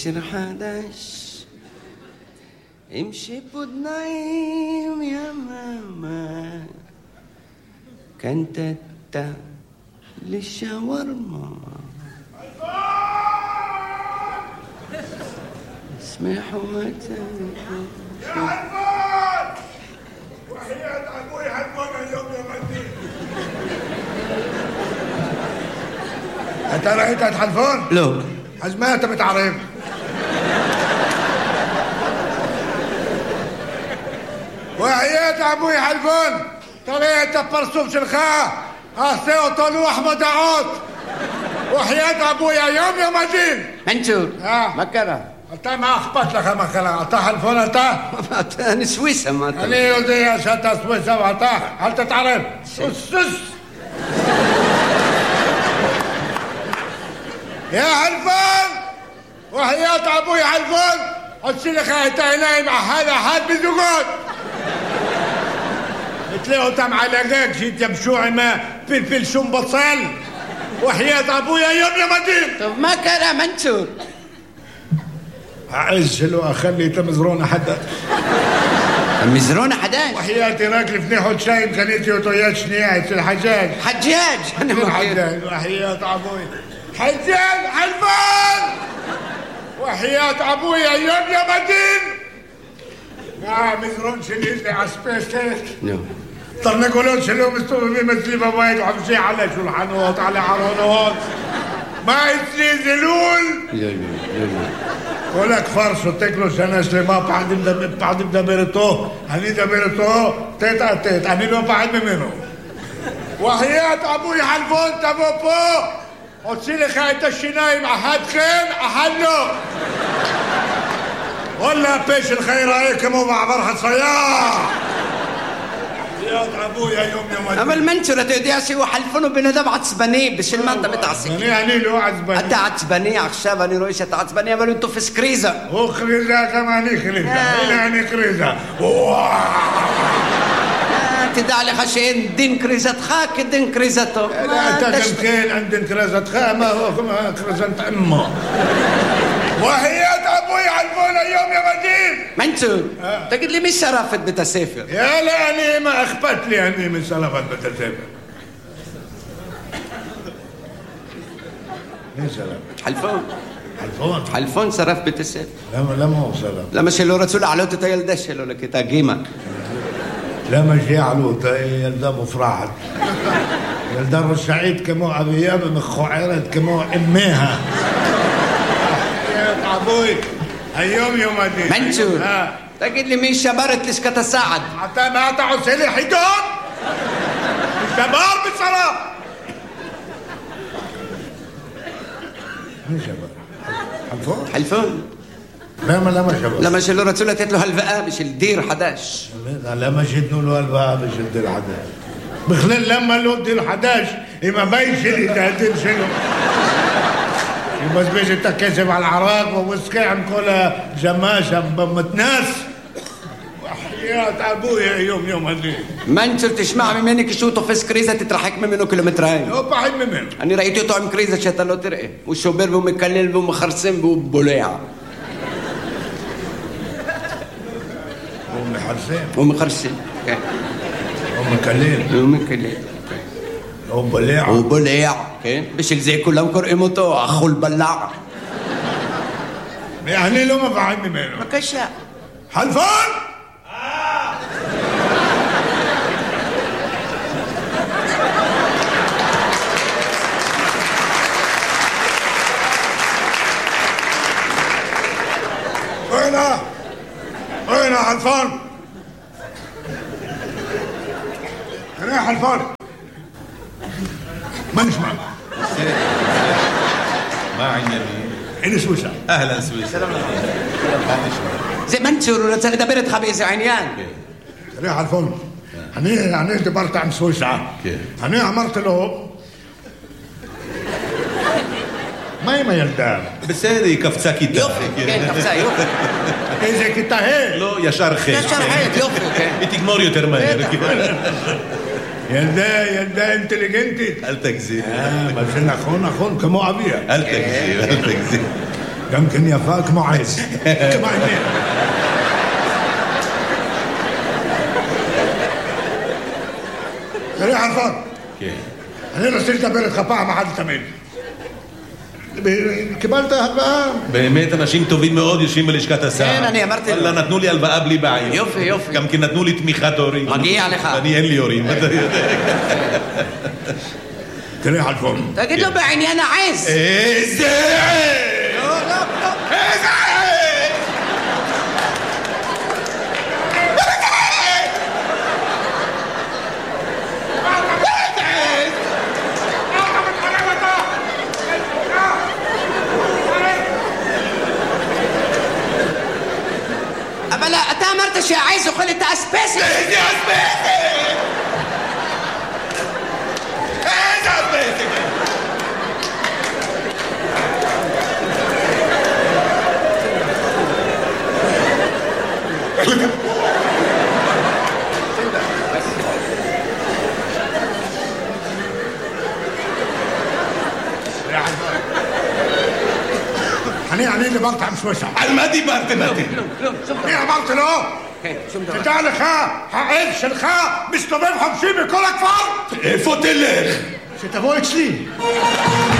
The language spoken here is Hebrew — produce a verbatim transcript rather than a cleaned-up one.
שיר חדש עם שיפודניים יממה קנטטה לשווארמה اسمحوا متى يا حلفان وحياة أبوي حلفان اليوم يا مدين أنت رأيت حلفان؟ لا حزمها أنت بتعرف وحياة أبوي حلفان طريقة برسوف شلخاه أخسيه طلوع أحمد دعوت وحياة أبويا يوم يا مدين منشور آه. مكرة أنت ما أخبط لك مكرة أنت حلفان أنت أنا سويسة ما أنا يودي يا شتا سويسة وأنت هل تتعرف سس يا حلفان وحياة أبوي حلفان أتشيلك هيتايناي مع هذا حد بزوجات تلاقوا تم علاقاك جيت يمشوعي ما فلفل شم بصل وحياة أبويا يوم يا مدين طب ما كان منشور أعزل وأخلي تمزرون حدا مزرونة حداش وحياتي راكل فنيحو تشاين خليتي وطيات شنيعة الحجاج حجاج أنا ما الحجاج وحياة أبوي حجاج حلفان وحياة أبويا يوم يا مدين آه مزرون شليزي عسبيستيك نعم طرنا قولون شلو مستوى بمثلي بوايد وحمشي على شلحانوات على عرانوات ما يصير زلول لا لا لا ولك فرش وتاكلوا سنة سليما بعد بدأ بعد بدأ بيرتو هني ده بيرتو تيت تيت هني لو بعد منه وحياة أبوي حلفون تبوبو وتصير خايت الشناي مع حد خين أحلو ولا بيش الخير عليك مو مع فرحة صياح يا أبويا يوم يوم أما المنشورة تودياسي وحلفونه بندم عصباني بش المادة بتاعسي أنا يعني له عصباني أنت عصباني عشان أنا رويشة عصباني أما أنتوا في كريزة هو كريزة كمان كريزة هنا يعني كريزة تدع لي خشين دين كريزة خاك دين كريزته لا أنت كمكين عندن كريزة خا ما هو كريزة أمه وحياة أبوي حلفونا اليوم يا مدين منشور تقول لي مش شرفت بتسافر يا لا أني ما أخبت لي أني من سلفت بتسافر مين سلف؟ حلفون حلفون حلفون صرف بتسافر لما لما هو سلف لما شلو رسول علوته تيلدش شلو لك تاقيمة لما جي علوته يلدم فرحت يلدم السعيد كمو أبياب مخو عيرت كمو أميها يا أبوي اليوم يوم الدين منشور تقول لي مين شبرت لسكة الساعد حتى ما تعوز لي حيدون الشبار بالصلاة مين شبر؟ حلفون؟ حلفون لما لما شبر لما شلو رسولة تتلو هالفقا مش الدير حداش لما شدنوا له الباب مش الدير حداش بخلال لما له الدير حداش إما بيش اللي تهدين شنو بس بيجي تكسب على العراق ووسكي عم كل جماشة بمتناس وحياة أبويا يوم يوم هالليل منشور تسمع منك شو طفس كريزة تترحك منه كيلومترين هو بعد منه أنا رأيته طعم كريزة شتلو ترقي والشوبير بو مكلل بو مخرسن بو بوليعة هم حرسين ومخرسن هم كليل ومكلل وبليع وبليع بش زي كلهم كرقمتو أخو البلاع يعني لو ما بعدني منه ما كشا حلفان وين وين حلفان وين حلفان ما نسمع ما عندنا مين عين سويسرا اهلا سويسرا زي منشور رسالة دبرت خبيث عينيان ريح الفون هني هني دبرت عن سويسرا هني عمرت له ما ما يلدام بس هذه كفتاكي يوفي كين كفتا يوفي إذا كنت هيك لو يا شرخي يا شرخي يوفي إنتي موريو ترماني يلدا يلدا انتليجنتي قالتك زين اه بس انا اخون اخون كمو ابيها قالتك زين قالتك زين גם כן יפה כמו עז. כמו עניין. תראה חלפון. כן. אני רוצה לדבר איתך פעם אחת לתמיד. קיבלת הלוואה? באמת אנשים טובים מאוד יושבים בלשכת השר. כן, אני אמרתי לו. נתנו לי הלוואה בלי בעיה. יופי, יופי. גם כן נתנו לי תמיכת הורים. מגיע לך. אני אין לי הורים. תראה חלפון. תגיד לו בעניין העז. איזה עז! לא, לא, לא. איזה עז! אבל אתה אמרת שהעז אוכל את האספסת. איזה אספסת! איזה אספסת! אני, אני דיברתי עם שושה. על מה דיברתם אתם? אני אמרתי לו, כן, שום דבר. תדע לך, העז שלך מסתובב חופשי בכל הכפר. איפה תלך? שתבוא אצלי.